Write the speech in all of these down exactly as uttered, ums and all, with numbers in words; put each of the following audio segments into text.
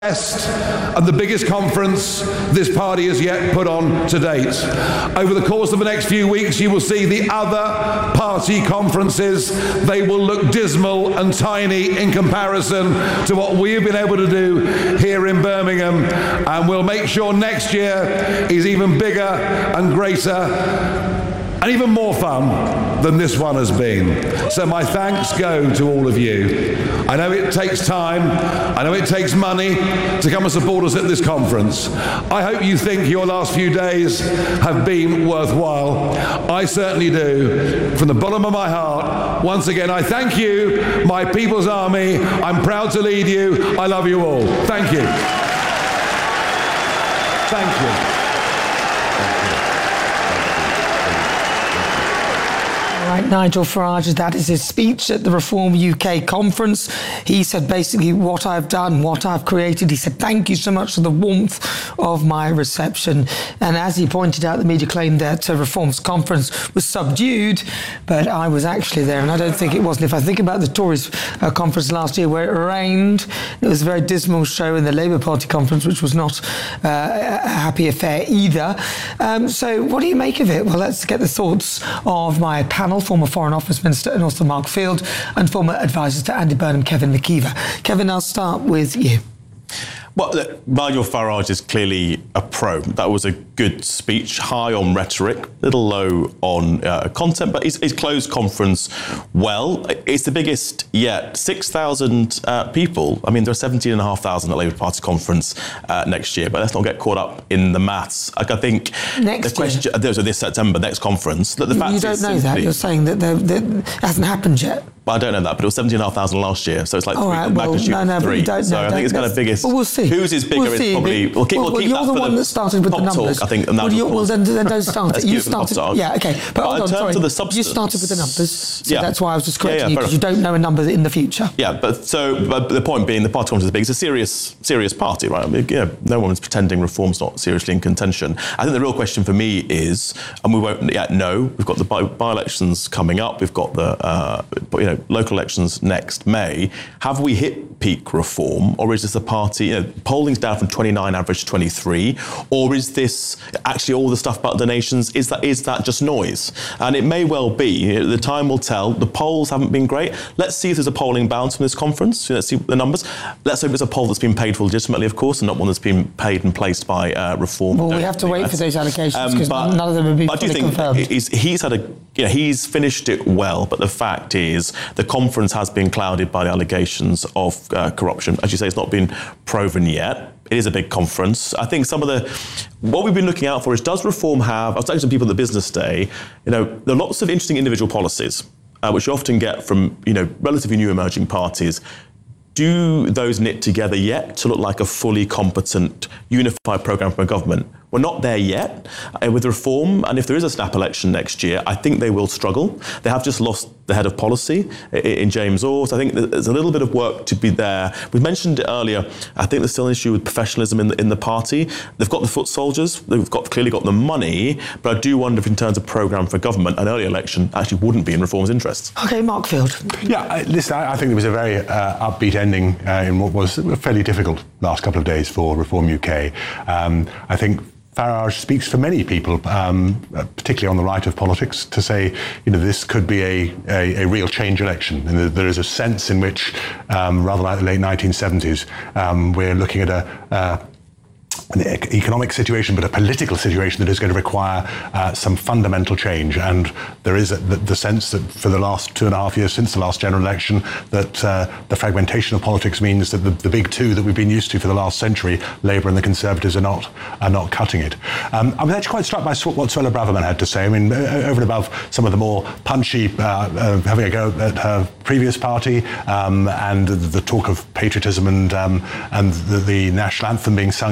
best and the biggest conference this party has yet put on to date. Over the course of the next few weeks, you will see the other party conferences. They will look dismal and tiny in comparison to what we have been able to do here in Birmingham, and we'll make sure next year is even bigger and greater and even more fun than this one has been. So my thanks go to all of you. I know it takes time, I know it takes money to come and support us at this conference. I hope you think your last few days have been worthwhile. I certainly do. From the bottom of my heart, once again, I thank you, my People's Army. I'm proud to lead you. I love you all. Thank you. Thank you. Right, Nigel Farage, that is his speech at the Reform U K conference. He said basically what I've done, what I've created. He said, thank you so much for the warmth of my reception. And as he pointed out, the media claimed that uh, Reform's conference was subdued, but I was actually there, and I don't think it wasn't. If I think about the Tories uh, conference last year where it rained, it was a very dismal show, in the Labour Party conference, which was not uh, a happy affair either. Um, so what do you make of it? Well, let's get the thoughts of my panel, former Foreign Office Minister and also Mark Field, and former advisors to Andy Burnham, Kevin McKeever. Kevin, I'll start with you. Well, look, Nigel Farage is clearly a pro. That was a good speech, high on rhetoric, little low on uh, content, but he's, he's closed conference well. It's the biggest yet. six thousand uh, people. I mean, there are seventeen thousand five hundred at Labour Party conference uh, next year, but let's not get caught up in the maths. Like, I think next the question, year. uh, this September, next conference. The, the you fact you don't is know simply, that. You're saying that there, there, it hasn't happened yet. Well, I don't know that, but it was seventeen thousand five hundred last year, so it's like All three, right, well, magnitude no, no, but three. you don't so know. I think it's kind of biggest. Well, we'll see. Whose is bigger we'll is probably. But, We'll keep, well, we'll well, keep you're that the for one the that started with pop the numbers. Talk, I think. Well, you, well then, then don't start. Let's You keep it started. the pop talk. Yeah, okay. But, but hold in on, terms sorry. of the substance, you started with the numbers, so yeah. that's why I was just correcting yeah, yeah, you, because you don't know a number in the future. Yeah, but so but the point being, the party conference is big. It's a serious, serious party, right? I mean, yeah, no one's pretending reform's not seriously in contention. I think the real question for me is, and we won't yet know, we've got the by, by-elections coming up, we've got the uh, you know local elections next May. Have we hit peak reform, or is this a party? You know, polling's down from twenty-nine average to twenty-three, or is this actually all the stuff about donations? Is that is that just noise? And it may well be. You know, the time will tell. The polls haven't been great. Let's see if there's a polling bounce from this conference. Let's see the numbers. Let's hope it's a poll that's been paid for legitimately, of course, and not one that's been paid and placed by uh, reform. Well, we have to wait for those allocations, because um, none of them have been fully confirmed. I do think he's, he's had a, you know, he's finished it well, but the fact is the conference has been clouded by the allegations of uh, corruption. As you say, it's not been proven yet. It is a big conference. I think some of the, what we've been looking out for is, does reform have, I was talking to some people at the business day, you know, there are lots of interesting individual policies, uh, which you often get from, you know, relatively new emerging parties. Do those knit together yet to look like a fully competent, unified programme from a government? We're not there yet uh, with reform, and if there is a snap election next year, I think they will struggle. They have just lost the head of policy in James Orr. I think there's a little bit of work to be there. We mentioned it earlier. I think there's still an issue with professionalism in the, in the party. They've got the foot soldiers. They've got clearly got the money, but I do wonder if, in terms of programme for government, an early election actually wouldn't be in reform's interests. Okay, Mark Field. Yeah, I, listen, I, I think there was a very uh, upbeat ending uh, in what was a fairly difficult last couple of days for Reform U K. Um, I think Farage speaks for many people, um, particularly on the right of politics, to say, you know, this could be a, a, a real change election. And there is a sense in which, um, rather like the late nineteen seventies, um, we're looking at a, uh, an economic situation, but a political situation that is going to require uh, some fundamental change. And there is a, the, the sense that for the last two and a half years since the last general election, that uh, the fragmentation of politics means that the, the big two that we've been used to for the last century, Labour and the Conservatives, are not are not cutting it. Um, I was actually quite struck by what Suella Braverman had to say. I mean, over and above some of the more punchy, uh, uh, having a go at her previous party, um, and the, the talk of patriotism and um, and the, the national anthem being sung in schools.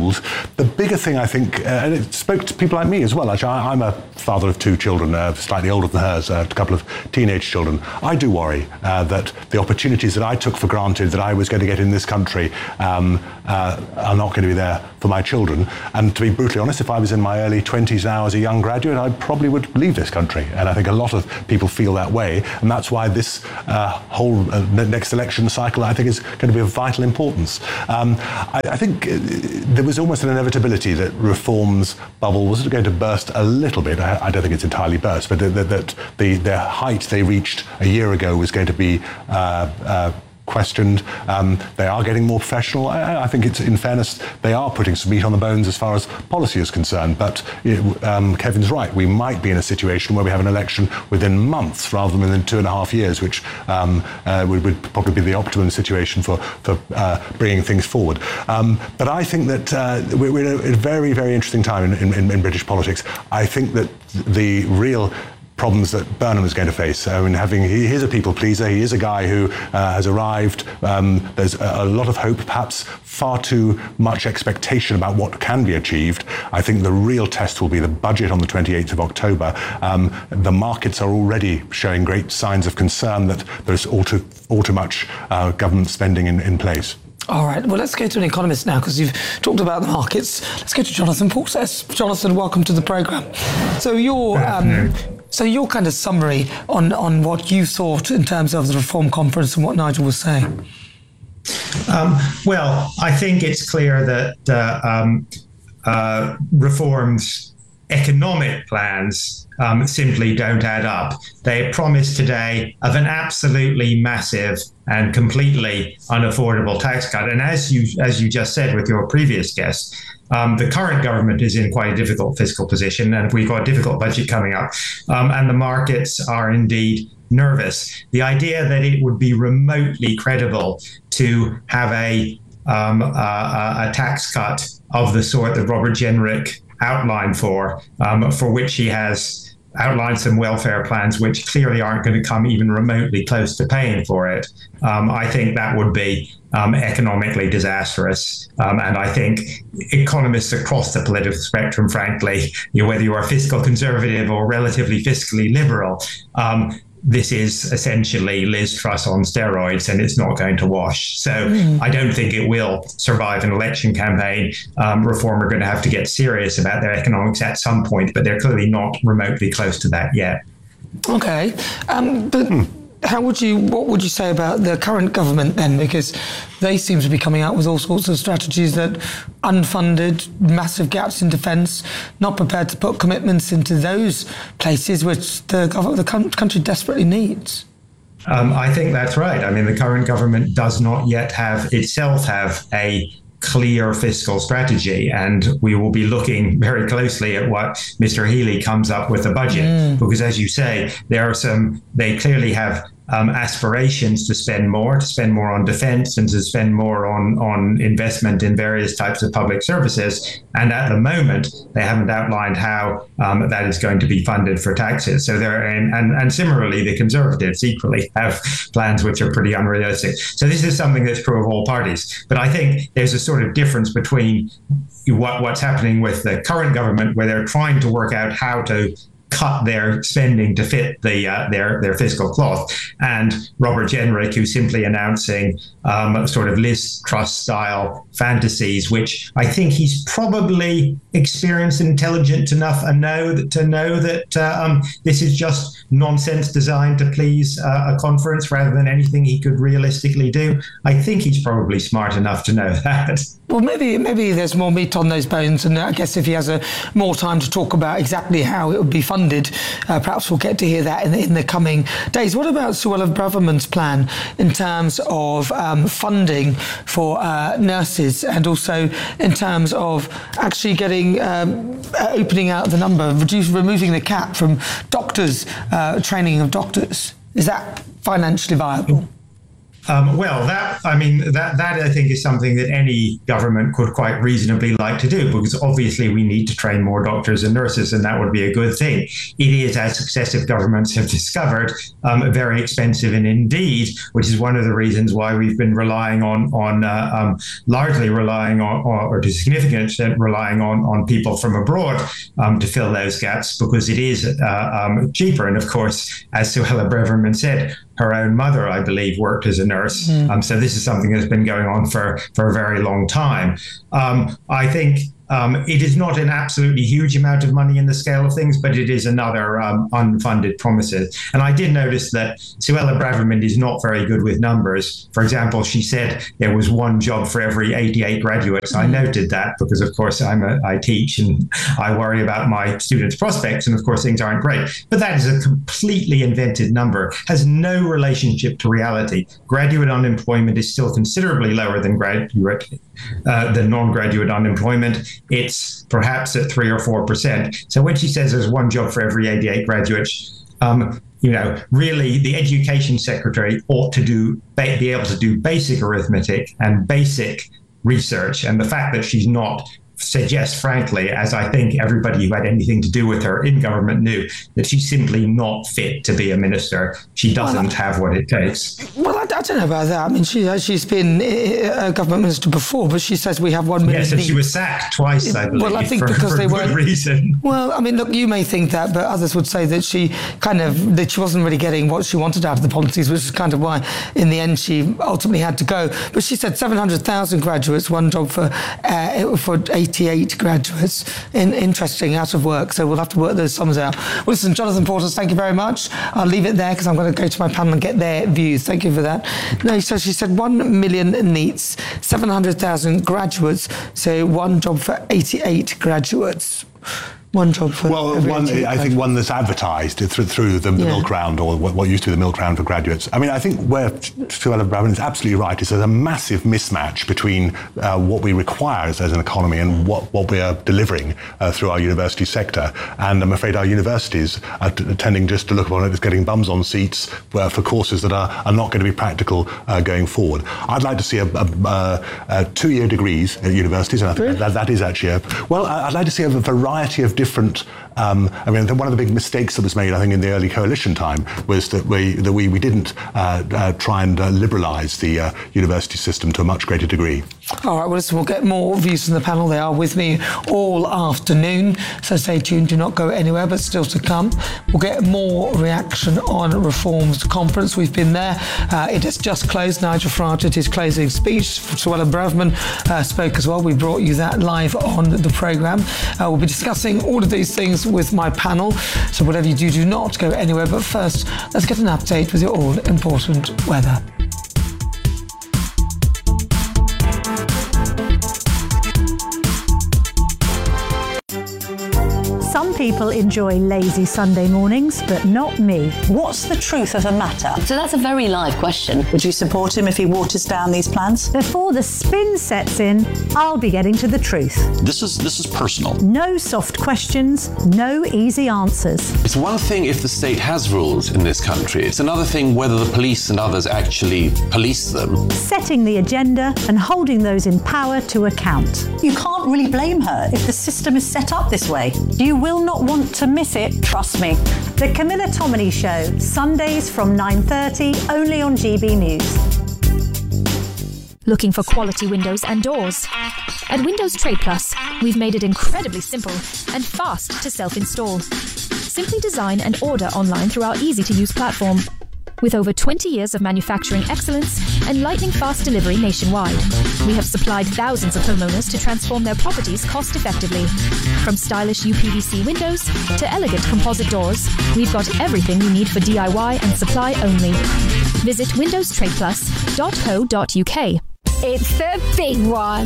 schools. The bigger thing, I think, uh, and it spoke to people like me as well. Actually, I, I'm a father of two children, uh, slightly older than hers, uh, a couple of teenage children. I do worry uh, that the opportunities that I took for granted that I was going to get in this country um, uh, are not going to be there for my children. And to be brutally honest, if I was in my early twenties now as a young graduate, I probably would leave this country. And I think a lot of people feel that way. And that's why this uh, whole uh, next election cycle, I think, is going to be of vital importance. Um, I, I think uh, there was almost an inevitability that reform's bubble was going to burst a little bit. I, I don't think it's entirely burst, but that, that the, the height they reached a year ago was going to be uh, uh, questioned. Um, they are getting more professional. I, I think it's, in fairness, they are putting some meat on the bones as far as policy is concerned. But it, um, Kevin's right. We might be in a situation where we have an election within months rather than within two and a half years, which um, uh, would, would probably be the optimum situation for, for uh, bringing things forward. Um, but I think that uh, we're, we're in a very, very interesting time in, in, in British politics. I think that the real problems that Burnham is going to face. I mean, having he is a people pleaser. He is a guy who uh, has arrived. Um, there's a, a lot of hope, perhaps far too much expectation about what can be achieved. I think the real test will be the budget on the twenty-eighth of October. Um, the markets are already showing great signs of concern that there's all too, all too much uh, government spending in, in place. All right, well, let's go to an economist now, because you've talked about the markets. Let's go to Jonathan Portes. Jonathan, welcome to the programme. So your um, so your kind of summary on, on what you thought in terms of the Reform Conference and what Nigel was saying. Um, well, I think it's clear that uh, um, uh, Reform's economic plans um, simply don't add up. They promised today of an absolutely massive and completely unaffordable tax cut. And as you as you just said with your previous guest, um, the current government is in quite a difficult fiscal position, and we've got a difficult budget coming up. Um, and the markets are indeed nervous. The idea that it would be remotely credible to have a um, a, a tax cut of the sort that Robert Jenrick outlined for, um, for which he has outlined some welfare plans which clearly aren't going to come even remotely close to paying for it. Um, I think that would be um, economically disastrous. Um, and I think economists across the political spectrum, frankly, you know, whether you are fiscal conservative or relatively fiscally liberal, um, this is essentially Liz Truss on steroids, and it's not going to wash. So mm. I don't think it will survive an election campaign. Um, Reform are going to have to get serious about their economics at some point, but they're clearly not remotely close to that yet. Okay, um, but hmm. how would you? What would you say about the current government then? Because they seem to be coming out with all sorts of strategies that unfunded, massive gaps in defence, not prepared to put commitments into those places which the, the country desperately needs. Um, I think that's right. I mean, the current government does not yet have itself have a clear fiscal strategy, and we will be looking very closely at what Mister Healey comes up with a budget, mm. because as you say, there are some, they clearly have um, aspirations to spend more, to spend more on defense and to spend more on, on investment in various types of public services. And at the moment, they haven't outlined how um, that is going to be funded for taxes. So there, and, and, and similarly, the Conservatives equally have plans which are pretty unrealistic. So this is something that's true of all parties. But I think there's a sort of difference between what, what's happening with the current government, where they're trying to work out how to cut their spending to fit the uh, their their fiscal cloth, and Robert Jenrick, who's simply announcing um, sort of Liz Truss style fantasies, which I think he's probably experienced and intelligent enough and know that, to know that uh, um, this is just nonsense designed to please uh, a conference rather than anything he could realistically do. I think he's probably smart enough to know that. Well, maybe maybe there's more meat on those bones, and I guess if he has a more time to talk about exactly how it would be funded, uh, perhaps we'll get to hear that in the, in the coming days. What about Suella Braverman's plan in terms of um, funding for uh, nurses, and also in terms of actually getting um, opening out the number, reduce, removing the cap from doctors, uh, training of doctors? Is that financially viable? Um, well, that I mean that that I think is something that any government could quite reasonably like to do, because obviously we need to train more doctors and nurses, and that would be a good thing. It is, as successive governments have discovered, um, very expensive, and indeed, which is one of the reasons why we've been relying on on uh, um, largely relying on, or to a significant extent relying on on people from abroad um, to fill those gaps, because it is uh, um, cheaper. And of course, as Suella Braverman said, her own mother, I believe, worked as a nurse. Mm. Um, so this is something that's been going on for, for a very long time. Um, I think um, it is not an absolutely huge amount of money in the scale of things, but it is another um, unfunded promises. And I did notice that Suella Braverman is not very good with numbers. For example, she said there was one job for every eighty-eight graduates. Mm. I noted that because, of course, I'm a, I teach and I worry about my students' prospects. And, of course, things aren't great. But that is a completely invented number, has no relationship to reality. Graduate unemployment is still considerably lower than graduate uh, than non-graduate unemployment. It's perhaps at three or four percent. So when she says there's one job for every eighty-eight graduates, um, you know, really the education secretary ought to do be able to do basic arithmetic and basic research. And the fact that she's not suggests, frankly, as I think everybody who had anything to do with her in government knew, that she's simply not fit to be a minister. She doesn't well, have what it takes. Well, I, I don't know about that. I mean, she, she's been a government minister before, but she says we have one million. Yes, and she was sacked twice, I believe, well, I think for, because for they good were reason. Well, I mean, look, you may think that, but others would say that she kind of, that she wasn't really getting what she wanted out of the policies, which is kind of why, in the end, she ultimately had to go. But she said seven hundred thousand graduates, one job for uh, for eighty-eight graduates. In, interesting, out of work, so we'll have to work those sums out. Well, listen, Jonathan Portes, thank you very much. I'll leave it there because I'm going to go to my panel and get their views. Thank you for that. No, so she said one million NEETs, seven hundred thousand graduates, so one job for eighty-eight graduates. One job for well, one, I think one that's advertised through, through the, the yeah. milk round, or what, what used to be the milk round for graduates. I mean, I think where Suella Braverman is absolutely right is there's a massive mismatch between uh, what we require as, as an economy and what, what we are delivering uh, through our university sector. And I'm afraid our universities are t- tending just to look upon it as getting bums on seats uh, for courses that are, are not going to be practical uh, going forward. I'd like to see a, a, a, a two-year degrees at universities, and I think really? that, that is actually a, well, I'd like to see a variety of different, um, I mean, one of the big mistakes that was made, I think, in the early coalition time was that we that we, we didn't uh, uh, try and uh, liberalise the uh, university system to a much greater degree. All right, well, listen, we'll get more views from the panel. They are with me all afternoon, so stay tuned, do not go anywhere, but still to come. We'll get more reaction on Reform's conference. We've been there. Uh, it has just closed. Nigel Farage at his closing speech. Suella Braverman uh, spoke as well. We brought you that live on the programme. Uh, we'll be discussing all of these things with my panel, so whatever you do, do not go anywhere. But first, let's get an update with your all-important weather. Some people enjoy lazy Sunday mornings, but not me. What's the truth of the matter? So that's a very live question. Would you support him if he waters down these plans? Before the spin sets in, I'll be getting to the truth. This is this is personal. No soft questions, no easy answers. It's one thing if the state has rules in this country. It's another thing whether the police and others actually police them. Setting the agenda and holding those in power to account. You can't really blame her if the system is set up this way. You will not want to miss it, trust me. The Camilla Tominey Show, Sundays from nine thirty, only on G B News. Looking for quality windows and doors? At Windows Trade Plus, we've made it incredibly simple and fast to self-install. Simply design and order online through our easy-to-use platform. With over twenty years of manufacturing excellence and lightning-fast delivery nationwide, we have supplied thousands of homeowners to transform their properties cost-effectively. From stylish U P V C windows to elegant composite doors, we've got everything you need for D I Y and supply only. Visit windows trade plus dot co dot U K. It's the big one.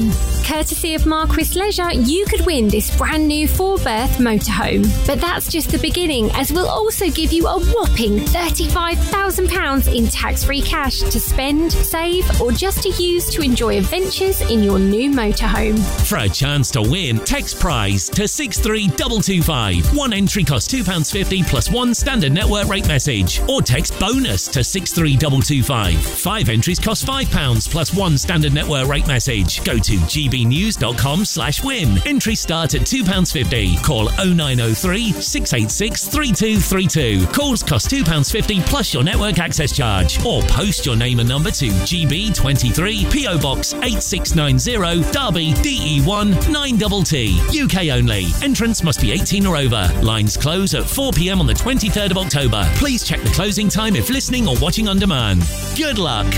Courtesy of Marquis Leisure, you could win this brand new four-berth motorhome. But that's just the beginning, as we'll also give you a whopping thirty-five thousand pounds in tax-free cash to spend, save, or just to use to enjoy adventures in your new motorhome. For a chance to win, text prize to six three two two five. One entry costs two pounds fifty plus one standard network rate message. Or text bonus to six three two two five. Five entries cost five pounds plus one standard network rate message. Go to g b news dot com slash win. Entries start at two pounds fifty. Call oh nine oh three, six eight six, three two three two. Calls cost two pounds fifty plus your network access charge. Or post your name and number to G B twenty-three, P O Box eight six nine zero, Derby, D E one nine T T. U K only. Entrance must be eighteen or over. Lines close at four p m on the twenty-third of October. Please check the closing time if listening or watching on demand. Good luck.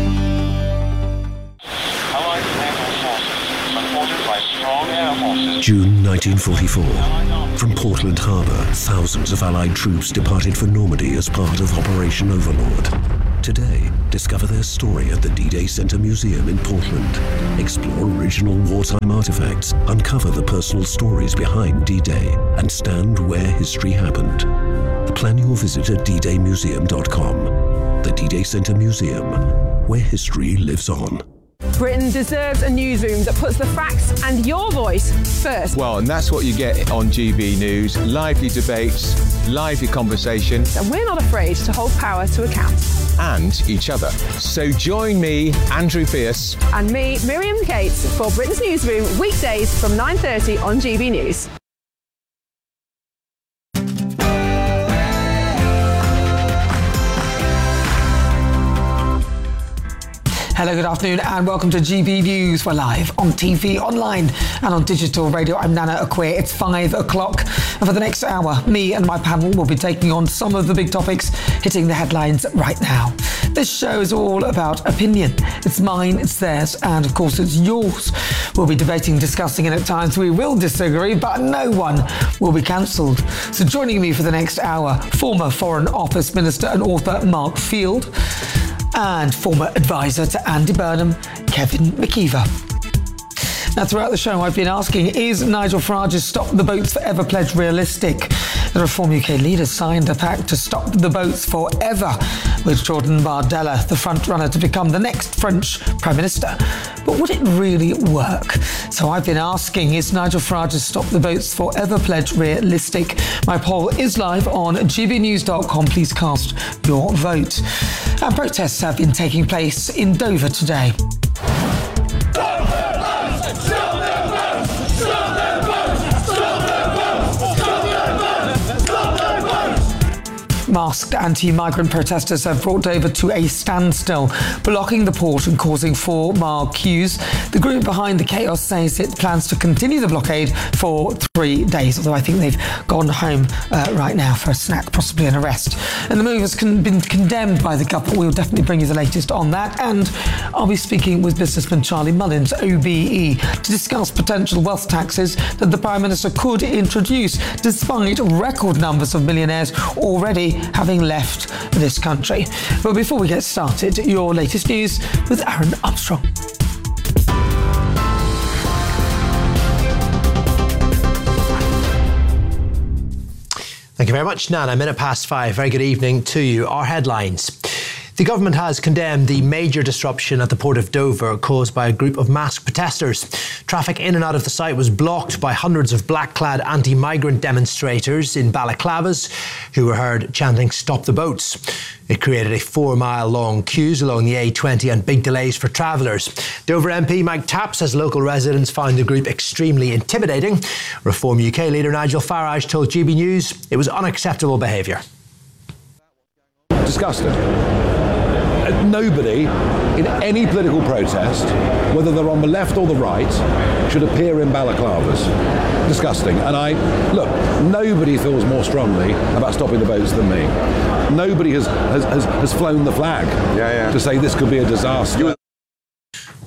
June nineteen forty-four. From Portland Harbour, thousands of Allied troops departed for Normandy as part of Operation Overlord. Today, discover their story at the D-Day Center Museum in Portland. Explore original wartime artifacts, uncover the personal stories behind D-Day, and stand where history happened. Plan your visit at d day museum dot com. The D-Day Center Museum, where history lives on. Britain deserves a newsroom that puts the facts and your voice first. Well, and that's what you get on G B News. Lively debates, lively conversation. And we're not afraid to hold power to account. And each other. So join me, Andrew Pierce. And me, Miriam Cates, for Britain's Newsroom, weekdays from nine thirty on G B News. Hello, good afternoon, and welcome to G B News. We're live on T V, online, and on digital radio. I'm Nana Akwe. It's five o'clock, and for the next hour, me and my panel will be taking on some of the big topics hitting the headlines right now. This show is all about opinion. It's mine, it's theirs, and of course it's yours. We'll be debating, discussing, and at times we will disagree, but no one will be cancelled. So joining me for the next hour, former Foreign Office Minister and author Mark Field, and former advisor to Andy Burnham, Kevin McKeever. Now, throughout the show, I've been asking, is Nigel Farage's Stop the Boats Forever pledge realistic? The Reform U K leader signed a pact to stop the boats forever, with Jordan Bardella, the front-runner to become the next French Prime Minister. But would it really work? So I've been asking, is Nigel Farage's Stop the Boats Forever pledge realistic? My poll is live on g b news dot com. Please cast your vote. And protests have been taking place in Dover today. Masked anti-migrant protesters have brought Dover to a standstill, blocking the port and causing four-mile queues. The group behind the chaos says it plans to continue the blockade for three days, although I think they've gone home uh, right now for a snack, possibly an arrest. And the move has con- been condemned by the government. We'll definitely bring you the latest on that. And I'll be speaking with businessman Charlie Mullins, O B E, to discuss potential wealth taxes that the Prime Minister could introduce, despite record numbers of millionaires already having left this country. But before we get started, your latest news with Aaron Armstrong. Thank you very much, Nana. Minute past five. Very good evening to you. Our headlines. The government has condemned the major disruption at the port of Dover caused by a group of masked protesters. Traffic in and out of the site was blocked by hundreds of black-clad anti-migrant demonstrators in balaclavas who were heard chanting "Stop the boats." It created a four-mile-long queues along the A twenty and big delays for travellers. Dover M P Mike Tapp says local residents found the group extremely intimidating. Reform U K leader Nigel Farage told G B News it was unacceptable behaviour. Disgusting. Nobody in any political protest, whether they're on the left or the right, should appear in balaclavas. Disgusting. And I, look, nobody feels more strongly about stopping the boats than me. Nobody has, has, has, has flown the flag yeah, yeah. to say this could be a disaster.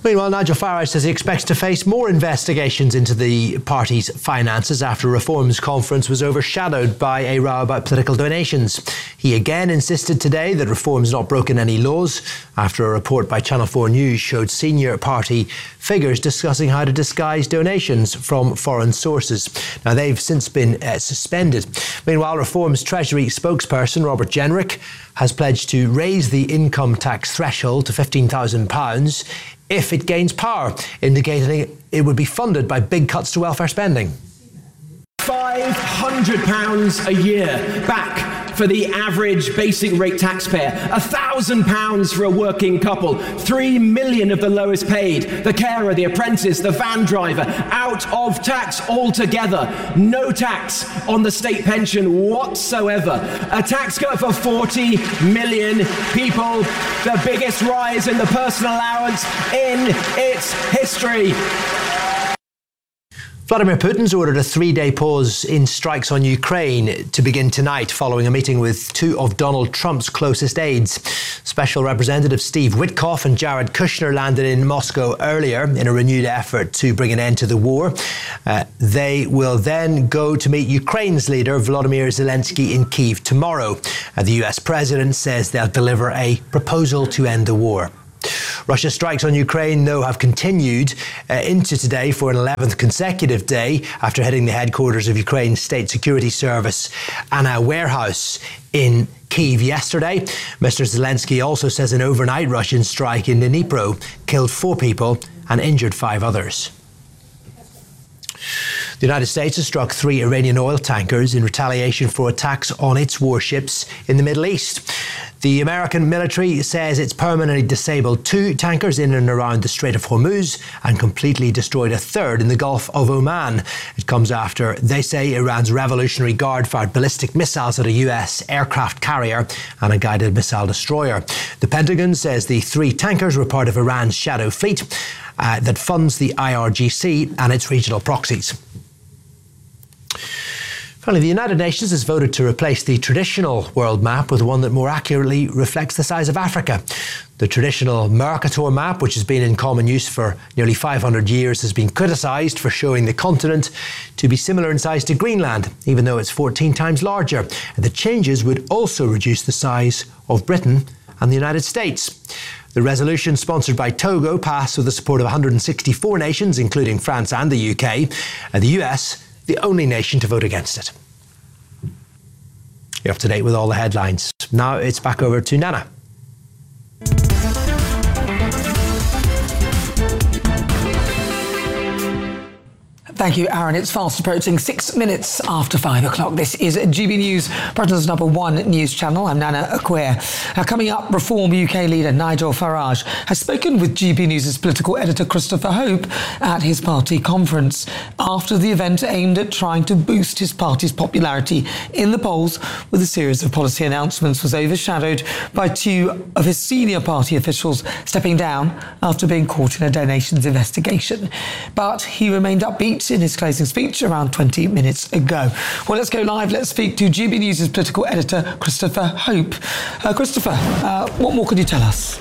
Meanwhile, Nigel Farage says he expects to face more investigations into the party's finances after Reform's conference was overshadowed by a row about political donations. He again insisted today that Reform's not broken any laws after a report by Channel four News showed senior party figures discussing how to disguise donations from foreign sources. Now, they've since been uh, suspended. Meanwhile, Reform's Treasury spokesperson, Robert Jenrick, has pledged to raise the income tax threshold to fifteen thousand pounds if it gains power, indicating it would be funded by big cuts to welfare spending. five hundred pounds a year back for the average basic rate taxpayer, one thousand pounds for a working couple, three million of the lowest paid, the carer, the apprentice, the van driver, out of tax altogether. No tax on the state pension whatsoever. A tax cut for forty million people, the biggest rise in the personal allowance in its history. Vladimir Putin's ordered a three-day pause in strikes on Ukraine to begin tonight following a meeting with two of Donald Trump's closest aides. Special Representative Steve Witkoff and Jared Kushner landed in Moscow earlier in a renewed effort to bring an end to the war. Uh, they will then go to meet Ukraine's leader, Volodymyr Zelensky, in Kyiv tomorrow. Uh, the U S president says they'll deliver a proposal to end the war. Russia's strikes on Ukraine, though, have continued uh, into today for an eleventh consecutive day after hitting the headquarters of Ukraine's State Security Service and a warehouse in Kyiv yesterday. Mister Zelensky also says an overnight Russian strike in Dnipro killed four people and injured five others. The United States has struck three Iranian oil tankers in retaliation for attacks on its warships in the Middle East. The American military says it's permanently disabled two tankers in and around the Strait of Hormuz and completely destroyed a third in the Gulf of Oman. It comes after, they say, Iran's Revolutionary Guard fired ballistic missiles at a U S aircraft carrier and a guided missile destroyer. The Pentagon says the three tankers were part of Iran's Shadow Fleet uh, that funds the I R G C and its regional proxies. Finally, the United Nations has voted to replace the traditional world map with one that more accurately reflects the size of Africa. The traditional Mercator map, which has been in common use for nearly five hundred years, has been criticised for showing the continent to be similar in size to Greenland, even though it's fourteen times larger. And the changes would also reduce the size of Britain and the United States. The resolution, sponsored by Togo, passed with the support of one hundred sixty-four nations, including France and the U K, and the U S, the only nation to vote against it. You're up to date with all the headlines. Now it's back over to Nana. Thank you, Aaron. It's fast approaching six minutes after five o'clock. This is G B News, Britain's number one news channel. I'm Nana Acquair. Now, coming up, Reform U K leader Nigel Farage has spoken with G B News' political editor Christopher Hope at his party conference after the event aimed at trying to boost his party's popularity in the polls, with a series of policy announcements was overshadowed by two of his senior party officials stepping down after being caught in a donations investigation. But he remained upbeat in his closing speech around twenty minutes ago. Well, let's go live. Let's speak to G B News' political editor, Christopher Hope. Uh, Christopher, uh, what more could you tell us?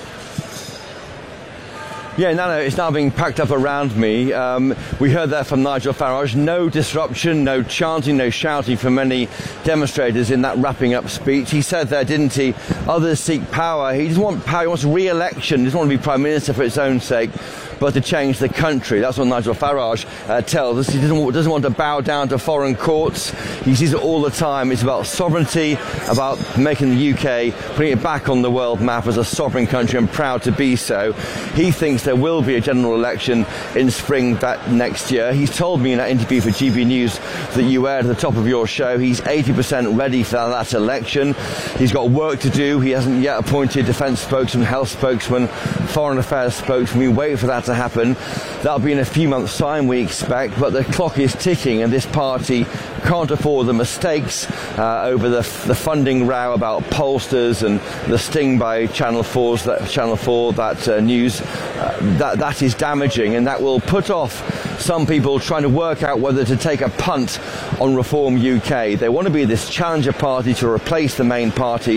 Yeah, Nana, it's now being packed up around me. Um, we heard there from Nigel Farage, no disruption, no chanting, no shouting from many demonstrators in that wrapping up speech. He said there, didn't he, others seek power. He doesn't want power, he wants re-election. He doesn't want to be Prime Minister for its own sake, but to change the country. That's what Nigel Farage uh, tells us. He doesn't, doesn't want to bow down to foreign courts. He sees it all the time. It's about sovereignty, about making the U K, putting it back on the world map as a sovereign country and proud to be so. He thinks there will be a general election in spring that next year. He's told me in that interview for G B News that you aired at the top of your show, he's eighty percent ready for that election. He's got work to do. He hasn't yet appointed defence spokesman, health spokesman, foreign affairs spokesman. We wait for that to happen. That'll be in a few months' time, we expect, but the clock is ticking and this party can't afford the mistakes uh, over the, the funding row about pollsters and the sting by Channel four's that Channel four that uh, news uh, that that is damaging, and that will put off some people trying to work out whether to take a punt on Reform U K. They want to be this challenger party to replace the main parties,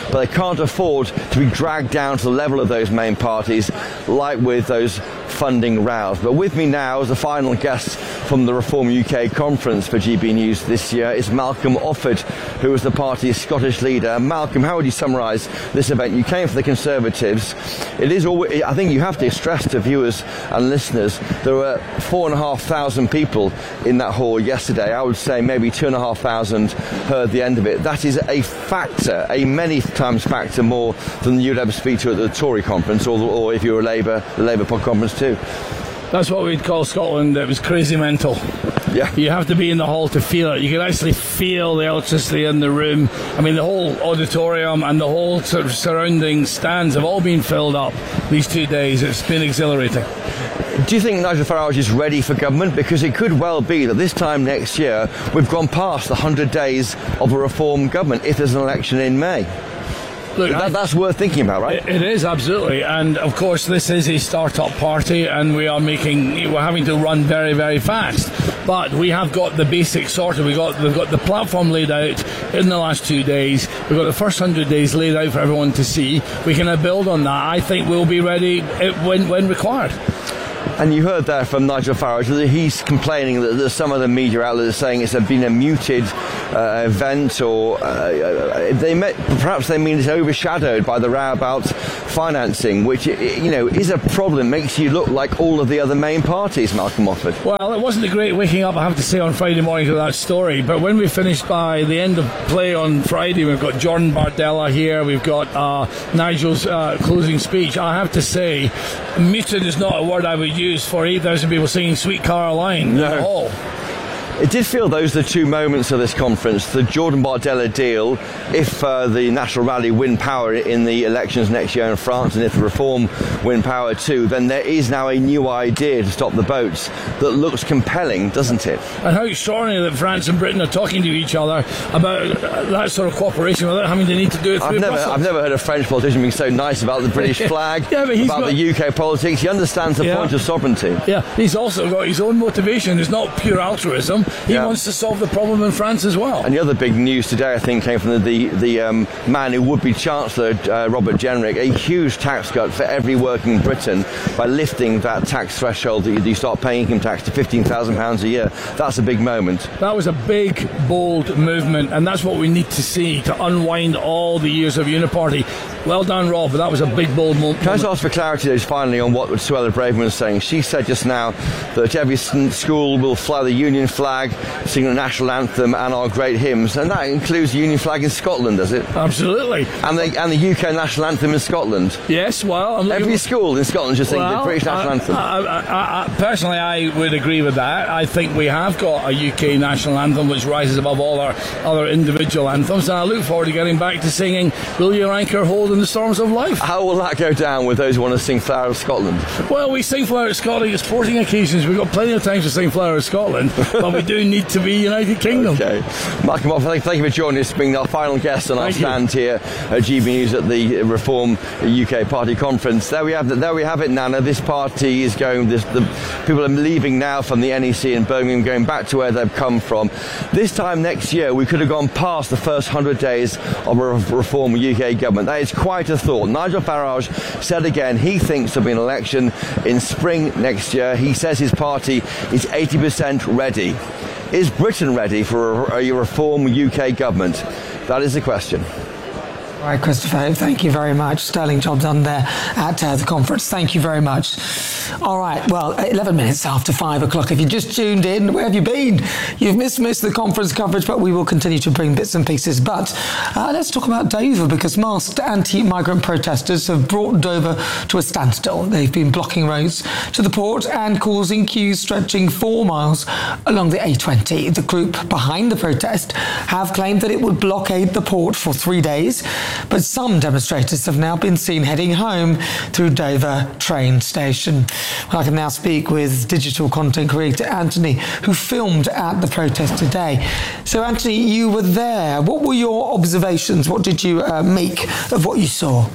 but they can't afford to be dragged down to the level of those main parties like with those funding rows. But with me now as the final guest from the Reform U K conference for G B News this year is Malcolm Offord, who is the party's Scottish leader. Malcolm, how would you summarise this event? You came for the Conservatives. It is always, I think you have to stress to viewers and listeners, there were four and a half thousand people in that hall yesterday. I would say maybe two and a half thousand heard the end of it. That is a factor, a many times factor more than you'd ever speak to at the Tory conference, or, or if you were a Labour, the Labour conference too. That's what we'd call Scotland. It was crazy mental. Yeah. You have to be in the hall to feel it. You can actually feel the electricity in the room. I mean, the whole auditorium and the whole sort of surrounding stands have all been filled up these two days. It's been exhilarating. Do you think Nigel Farage is ready for government? Because it could well be that this time next year we've gone past the one hundred days of a Reform government if there's an election in May. Look, that, that's worth thinking about, right? It is, absolutely. And of course, this is a start-up party, and we are making, we're having to run very, very fast. But we have got the basics sorted. We got, we've got the platform laid out in the last two days. We've got the first hundred days laid out for everyone to see. We can now build on that. I think we'll be ready when, when required. And you heard there from Nigel Farage that he's complaining that there's some of the media outlets are saying it's been a muted uh, event, or uh, they met, perhaps they mean it's overshadowed by the row about financing, which, you know, is a problem, makes you look like all of the other main parties, Malcolm Offord. Well, it wasn't a great waking up, I have to say, on Friday morning to that story, but when we finished by the end of play on Friday, we've got Jordan Bardella here, we've got uh, Nigel's uh, closing speech. I have to say, muted is not a word I would use for eight thousand people singing Sweet Caroline no. in the hall. It did feel those are the two moments of this conference. The Jordan Bardella deal, if uh, the National Rally win power in the elections next year in France, and if the Reform win power too, then there is now a new idea to stop the boats that looks compelling, doesn't it? And how extraordinary that France and Britain are talking to each other about that sort of cooperation without having to need to do it through I've never, Brussels. I've never heard a French politician being so nice about the British flag, yeah, but he's about got, the U K politics. He understands the yeah. point of sovereignty. Yeah, he's also got his own motivation. It's not pure altruism. He yeah. wants to solve the problem in France as well. And the other big news today, I think, came from the the, the um, man who would be Chancellor, uh, Robert Jenrick, a huge tax cut for every working Briton by lifting that tax threshold that you, you start paying income tax to fifteen thousand pounds a year. That's a big moment. That was a big, bold movement, and that's what we need to see to unwind all the years of uniparty. Well done, Rob, but that was a big, bold moment. Can I just ask for clarity, though, finally, on what Suella Braverman was saying? She said just now that every school will fly the Union flag, sing the national anthem and our great hymns, and that includes the Union flag in Scotland, does it? Absolutely. And the and the U K national anthem in Scotland? Yes, well... I'm every school in Scotland should sing well, the British national I, anthem. I, I, I, personally, I would agree with that. I think we have got a U K national anthem which rises above all our other individual anthems, and I look forward to getting back to singing Will Your Anchor Hold in the Storms of Life. How will that go down with those who want to sing Flower of Scotland? Well, we sing Flower of Scotland at sporting occasions. We've got plenty of times to sing Flower of Scotland, but we do need to be United Kingdom. Okay. Malcolm Offord, thank you for joining us, being our final guest on our thank stand you. here at G B News at the Reform U K Party Conference. There we have there we have it, Nana. This party is going, this, the people are leaving now from the N E C in Birmingham, going back to where they've come from. This time next year, we could have gone past the first one hundred days of a Reform U K government. That is quite a thought. Nigel Farage said again he thinks there'll be an election in spring next year. He says his party is eighty percent ready. Is Britain ready for a, a Reform U K government? That is the question. All right, Christopher, thank you very much. Sterling job done there at uh, the conference. Thank you very much. All right, well, eleven minutes after five o'clock. If you just tuned in, where have you been? You've missed, missed the conference coverage, but we will continue to bring bits and pieces. But uh, let's talk about Dover, because masked anti-migrant protesters have brought Dover to a standstill. They've been blocking roads to the port and causing queues stretching four miles along the A twenty. The group behind the protest have claimed that it would blockade the port for three days. But some demonstrators have now been seen heading home through Dover train station. Well, I can now speak with digital content creator Anthony, who filmed at the protest today. So, Anthony, you were there. What were your observations? What did you uh, make of what you saw?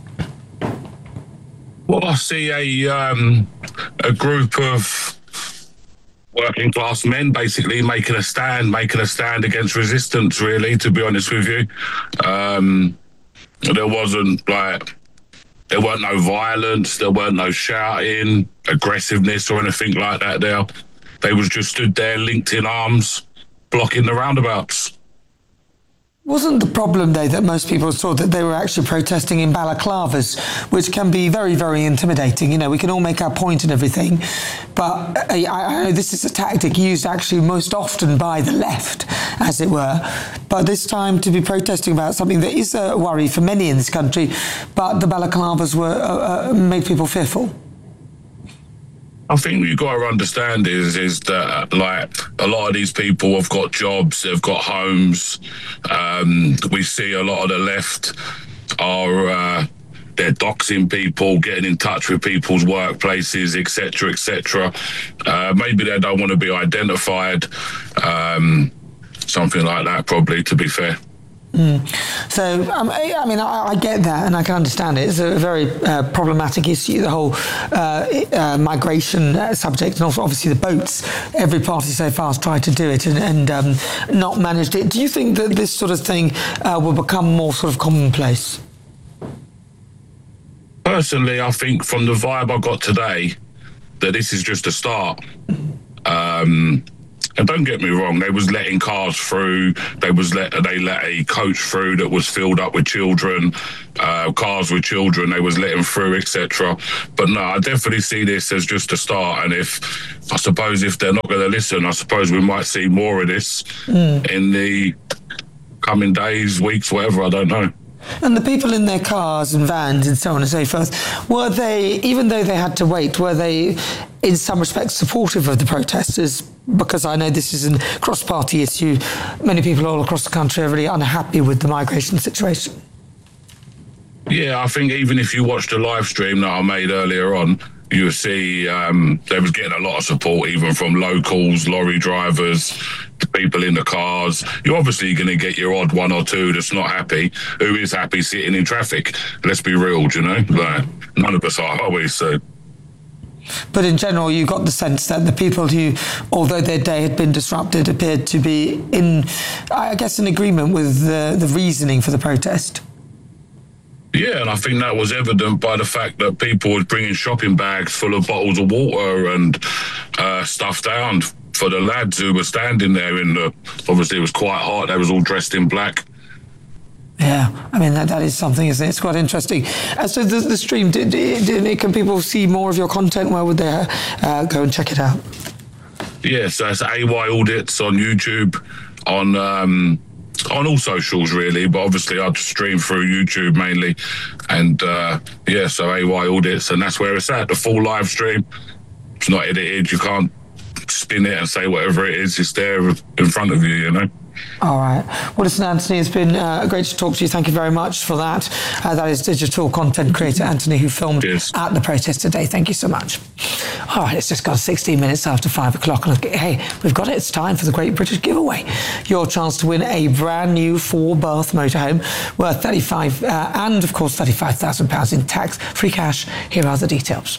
Well, I see a um, a group of working class men basically making a stand, making a stand against resistance, really, to be honest with you. Um, There wasn't like, there weren't no violence, there weren't no shouting, aggressiveness or anything like that there. They was just stood there linked in arms, blocking the roundabouts. Wasn't the problem, though, that most people saw that they were actually protesting in balaclavas, which can be very, very intimidating? You know, we can all make our point and everything, but I, I know this is a tactic used actually most often by the left, as it were. But this time to be protesting about something that is a worry for many in this country, but the balaclavas were uh, uh, made people fearful. I think what you've got to understand is is that, like, a lot of these people have got jobs, they've got homes. Um, we see a lot of the left are uh, they're doxing people, getting in touch with people's workplaces, et cetera, et cetera. Uh, maybe they don't want to be identified, um, something like that, probably, to be fair. Mm. So, um, I, I mean, I, I get that and I can understand it. It's a very uh, problematic issue, the whole uh, uh, migration uh, subject, and also obviously the boats. Every party so far has tried to do it and, and um, not managed it. Do you think that this sort of thing uh, will become more sort of commonplace? Personally, I think from the vibe I got today, that this is just a start. Um, And don't get me wrong, they was letting cars through. They was let they let a coach through that was filled up with children, uh, cars with children. They was letting through, et cetera. But no, I definitely see this as just a start. And if I suppose if they're not going to listen, I suppose we might see more of this mm. in the coming days, weeks, whatever. I don't know. And the people in their cars and vans and so on and so forth, were they, even though they had to wait, were they in some respects supportive of the protesters? Because I know this is a cross-party issue. Many people all across the country are really unhappy with the migration situation. Yeah, I think even if you watched the live stream that I made earlier on, you see um, they was getting a lot of support, even from locals, lorry drivers, the people in the cars. You're obviously going to get your odd one or two that's not happy. Who is happy sitting in traffic? Let's be real, you know? Like, none of us are, are we? So. But in general, you got the sense that the people who, although their day had been disrupted, appeared to be in, I guess, in agreement with the, the reasoning for the protest. Yeah, and I think that was evident by the fact that people were bringing shopping bags full of bottles of water and uh, stuff down for the lads who were standing there in the, obviously it was quite hot, they was all dressed in black. Yeah, I mean, that, that is something, isn't it? It's quite interesting. Uh, so the, the stream, did, did, can people see more of your content? Where would they uh, go and check it out? Yeah, so it's A Y Audits on YouTube, on... Um, on all socials really, but obviously I stream through YouTube mainly, and uh, yeah, so A Y Audits, and that's where it's at, the full live stream. It's not edited, you can't spin it and say whatever it is, it's there in front of you, you know. All right. Well, listen, Anthony, it's been uh, great to talk to you. Thank you very much for that. Uh, that is digital content creator Anthony, who filmed yes. at the protest today. Thank you so much. All right, it's just got sixteen minutes after five o'clock. And hey, we've got it. It's time for the Great British Giveaway. Your chance to win a brand new four-berth motorhome worth thirty-five uh, and, of course, thirty-five thousand pounds in tax-free cash. Here are the details.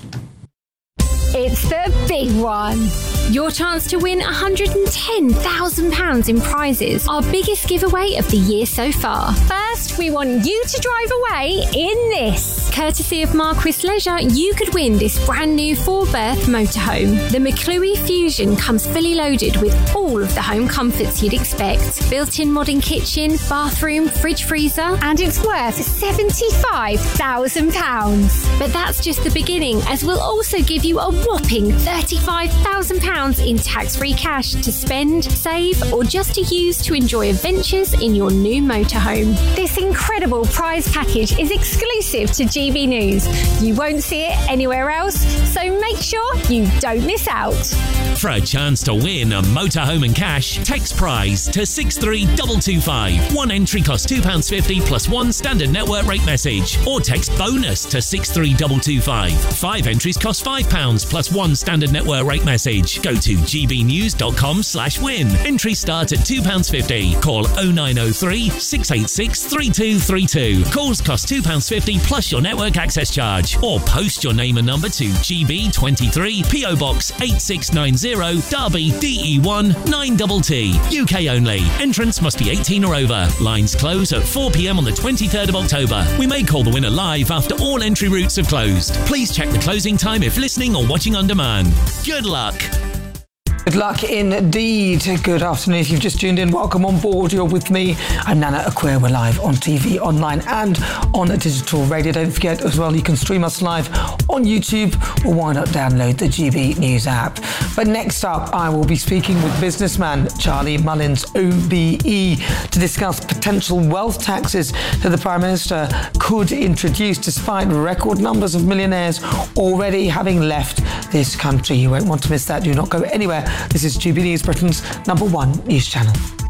It's the big one. Your chance to win one hundred ten thousand pounds in prizes. Our biggest giveaway of the year so far. First, we want you to drive away in this. Courtesy of Marquis Leisure, you could win this brand new four-berth motorhome. The McClue Fusion comes fully loaded with all of the home comforts you'd expect. Built-in modern kitchen, bathroom, fridge freezer, and it's worth seventy-five thousand pounds. But that's just the beginning, as we'll also give you a whopping thirty-five thousand pounds in tax-free cash to spend, save, or just to use to enjoy adventures in your new motorhome. This incredible prize package is exclusive to G B News. You won't see it anywhere else, so make sure you don't miss out. For a chance to win a motorhome and cash, text prize to six three two two five. One entry costs two pounds fifty plus one standard network rate message. Or text bonus to six three two two five. Five entries cost five pounds plus one standard network rate message. Go to gbnews.com slash win. Entry start at two pounds fifty. Call oh nine oh three, six eight six, three two three two. Calls cost two pounds fifty plus your network access charge. Or post your name and number to G B twenty-three, P O Box eight six nine zero, Derby, D E one nine T T. U K only. Entrance must be eighteen or over. Lines close at four p.m. on the twenty-third of October. We may call the winner live after all entry routes have closed. Please check the closing time if listening or watching on demand. Good luck. Good luck indeed. Good afternoon. If you've just tuned in, welcome on board. You're with me. I'm Nana Acquia. We're live on T V, online and on digital radio. Don't forget as well, you can stream us live on YouTube, or why not download the G B News app. But next up, I will be speaking with businessman Charlie Mullins, O B E, to discuss potential wealth taxes that the Prime Minister could introduce despite record numbers of millionaires already having left this country. You won't want to miss that. Do not go anywhere. This is G B News, Britain's number one news channel.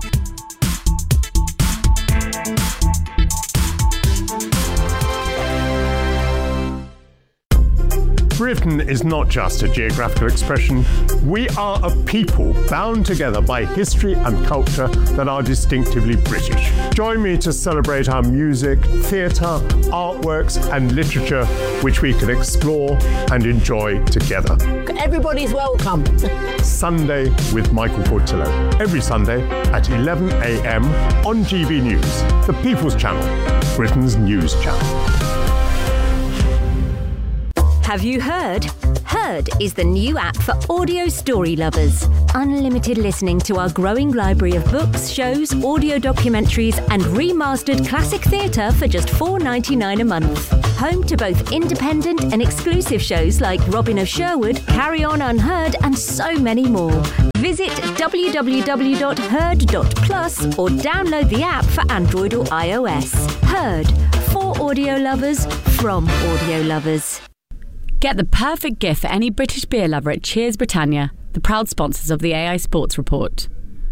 Britain is not just a geographical expression. We are a people bound together by history and culture that are distinctively British. Join me to celebrate our music, theatre, artworks and literature, which we can explore and enjoy together. Everybody's welcome. Sunday with Michael Portillo. Every Sunday at eleven a.m. on G B News, the People's Channel, Britain's news channel. Have you heard? Heard is the new app for audio story lovers. Unlimited listening to our growing library of books, shows, audio documentaries and remastered classic theatre for just four pounds ninety-nine a month. Home to both independent and exclusive shows like Robin of Sherwood, Carry On Unheard and so many more. Visit w w w dot heard dot plus or download the app for Android or iOS. Heard, for audio lovers, from audio lovers. Get the perfect gift for any British beer lover at Cheers Britannia, the proud sponsors of the A I Sports Report.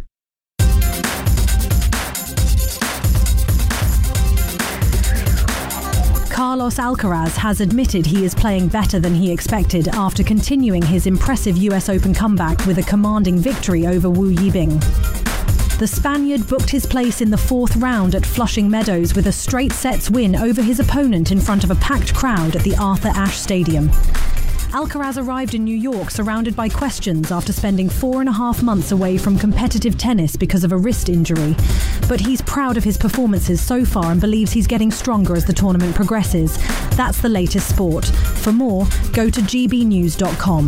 Carlos Alcaraz has admitted he is playing better than he expected after continuing his impressive U S Open comeback with a commanding victory over Wu Yibing. The Spaniard booked his place in the fourth round at Flushing Meadows with a straight sets win over his opponent in front of a packed crowd at the Arthur Ashe Stadium. Alcaraz arrived in New York surrounded by questions after spending four and a half months away from competitive tennis because of a wrist injury. But he's proud of his performances so far and believes he's getting stronger as the tournament progresses. That's the latest sport. For more, go to g b news dot com.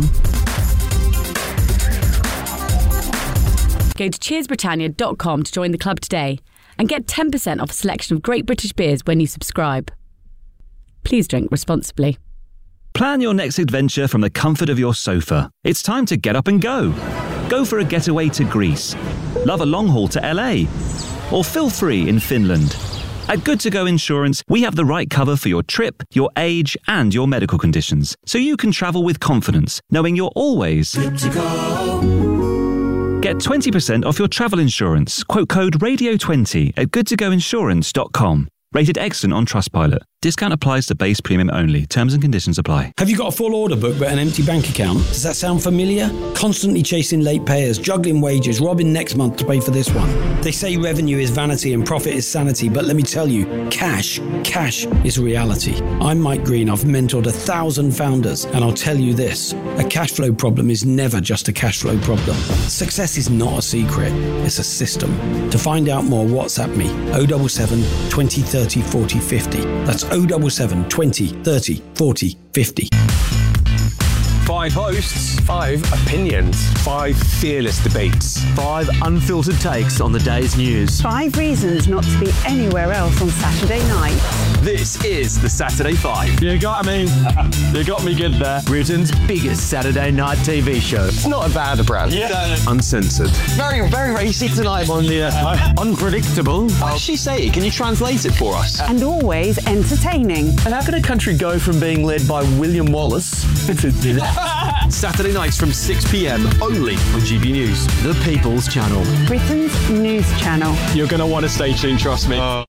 Go to cheers britannia dot com to join the club today and get ten percent off a selection of great British beers when you subscribe. Please drink responsibly. Plan your next adventure from the comfort of your sofa. It's time to get up and go. Go for a getaway to Greece. Love a long haul to L A. Or feel free in Finland. At Good To Go Insurance, we have the right cover for your trip, your age, and your medical conditions, so you can travel with confidence, knowing you're always good to go. Get twenty percent off your travel insurance. Quote code radio twenty at good to go insurance dot com. Rated excellent on Trustpilot. Discount applies to base premium only. Terms and conditions apply. Have you got a full order book but an empty bank account? Does that sound familiar? Constantly chasing late payers, juggling wages, robbing next month to pay for this one. They say revenue is vanity and profit is sanity, but let me tell you, cash, cash is reality. I'm Mike Green. I've mentored a thousand founders, and I'll tell you this, a cash flow problem is never just a cash flow problem. Success is not a secret, it's a system. To find out more, WhatsApp me, oh seven seven, twenty, thirty, forty, fifty. That's oh seven seven, twenty, thirty, forty, fifty. Five hosts, five opinions, five fearless debates, five unfiltered takes on the day's news. Five reasons not to be anywhere else on Saturday night. This is the Saturday Five. You got me. You got me good there. Britain's biggest Saturday night T V show. It's not a bad brand. Yeah. Uncensored. Very, very racy tonight on the uh, unpredictable. What did she say? Can you translate it for us? And always entertaining. And how can a country go from being led by William Wallace to Saturday nights from six p.m. only on G B News, the People's Channel. Britain's news channel. You're going to want to stay tuned, trust me. Uh.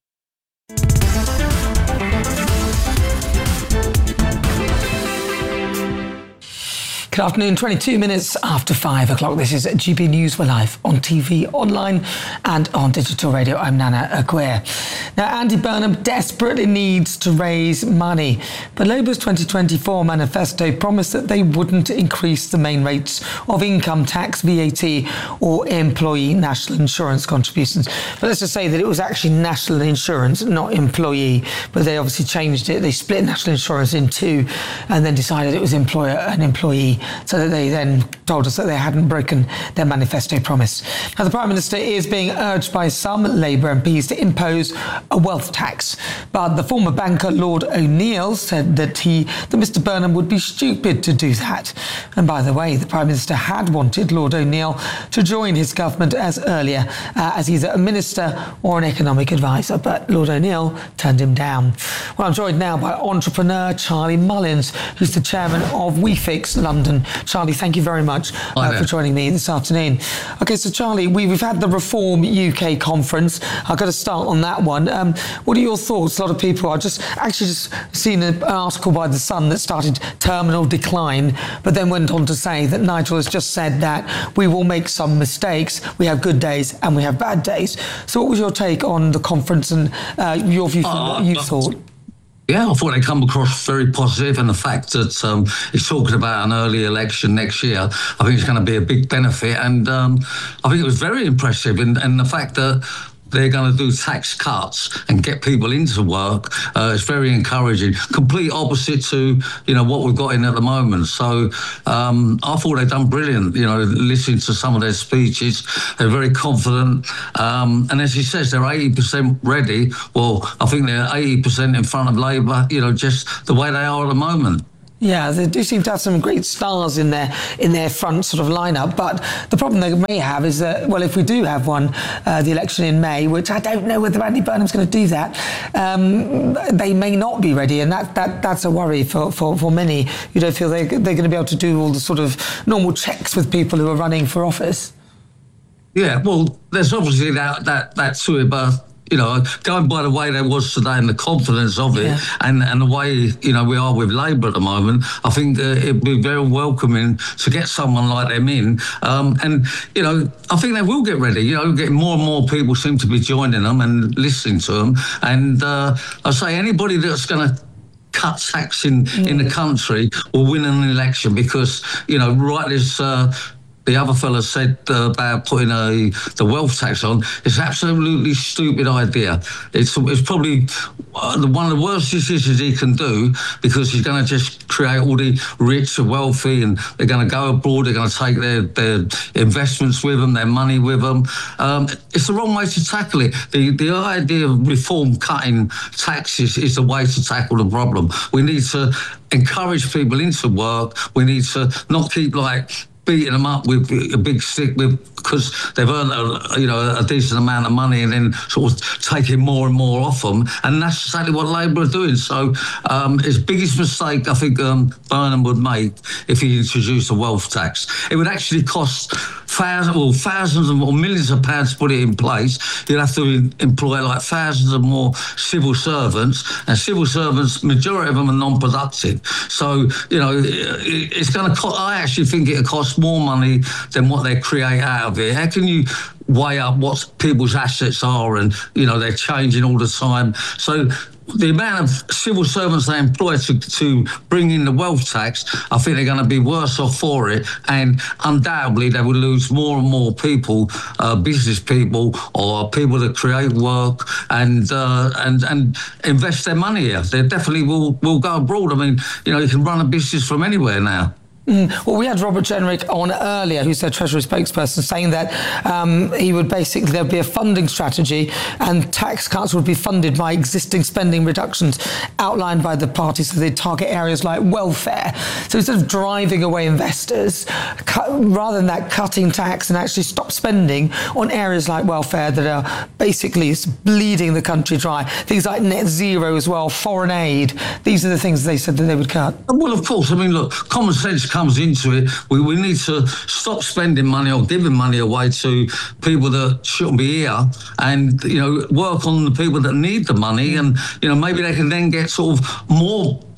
Good afternoon, twenty-two minutes after five o'clock. This is G B News. We're live on T V, online and on digital radio. I'm Nana Aguirre. Now, Andy Burnham desperately needs to raise money, but Labour's twenty twenty-four manifesto promised that they wouldn't increase the main rates of income tax, V A T or employee national insurance contributions. But let's just say that it was actually national insurance, not employee, but they obviously changed it. They split national insurance in two and then decided it was employer and employee, so that they then told us that they hadn't broken their manifesto promise. Now, the Prime Minister is being urged by some Labour M Ps to impose a wealth tax, but the former banker Lord O'Neill said that he, that Mr Burnham would be stupid to do that. And by the way, the Prime Minister had wanted Lord O'Neill to join his government as earlier uh, as either a minister or an economic advisor, but Lord O'Neill turned him down. Well, I'm joined now by entrepreneur Charlie Mullins, who's the chairman of WeFix London. Charlie, thank you very much uh, for joining me this afternoon. OK, so Charlie, we, we've had the Reform U K conference. I've got to start on that one. Um, what are your thoughts? A lot of people, I just actually just seen an article by The Sun that started terminal decline, but then went on to say that Nigel has just said that we will make some mistakes. We have good days and we have bad days. So what was your take on the conference and uh, your view from uh, what you thought? Yeah, I thought they come across very positive, and the fact that um, he's talking about an early election next year, I think it's going to be a big benefit. And um, I think it was very impressive, and, and the fact that they're going to do tax cuts and get people into work uh, is very encouraging. Complete opposite to, you know, what we've got in at the moment. So um, I thought they've done brilliant, you know, listening to some of their speeches. They're very confident. Um, and as he says, they're eighty percent ready. Well, I think they're eighty percent in front of Labour, you know, just the way they are at the moment. Yeah, they do seem to have some great stars in their in their front sort of lineup. But the problem they may have is that, well, if we do have one, uh, the election in May, which I don't know whether Andy Burnham's going to do that, um, they may not be ready, and that, that that's a worry for, for, for many. You don't feel they they're going to be able to do all the sort of normal checks with people who are running for office. Yeah, well, there's obviously that that that to it, but. You know, going by the way there was today and the confidence of it, yeah. and, and the way, you know, we are with Labour at the moment, I think uh, it'd be very welcoming to get someone like them in. Um, and, you know, I think they will get ready. You know, getting more and more people seem to be joining them and listening to them. And uh, I say anybody that's going to cut tax in, mm. in the country will win an election because, you know, right as... Uh, the other fella said uh, about putting a, the wealth tax on. It's an absolutely stupid idea. It's, it's probably one of the worst decisions he can do because he's going to just create all the rich and wealthy, and they're going to go abroad, they're going to take their, their investments with them, their money with them. Um, it's the wrong way to tackle it. The, the idea of reform cutting taxes is the way to tackle the problem. We need to encourage people into work. We need to not keep like... beating them up with a big stick with because they've earned a, you know, a decent amount of money and then sort of taking more and more off them, and that's exactly what Labour are doing. So um, his biggest mistake I think um, Burnham would make if he introduced a wealth tax. It would actually cost thousands, well, thousands or millions of pounds to put it in place. You'd have to employ like thousands of more civil servants, and civil servants, majority of them are non-productive. So you know, it's going to cost. I actually think it'll cost more money than what they create out of it. How can you weigh up what people's assets are, and you know they're changing all the time? So the amount of civil servants they employ to, to bring in the wealth tax, I think they're going to be worse off for it, and undoubtedly they will lose more and more people, uh, business people or people that create work and uh, and and invest their money here. They definitely will will go abroad. I mean, you know, you can run a business from anywhere now. Mm. Well, we had Robert Jenrick on earlier, who's their Treasury spokesperson, saying that um, he would basically, there'd be a funding strategy and tax cuts would be funded by existing spending reductions outlined by the party, so they'd target areas like welfare. So instead of driving away investors, cut, rather than that, cutting tax and actually stop spending on areas like welfare that are basically bleeding the country dry. Things like net zero as well, foreign aid. These are the things they said that they would cut. Well, of course. I mean, look, common sense comes into it. We, we need to stop spending money or giving money away to people that shouldn't be here, and you know, work on the people that need the money, and you know, maybe they can then get sort of more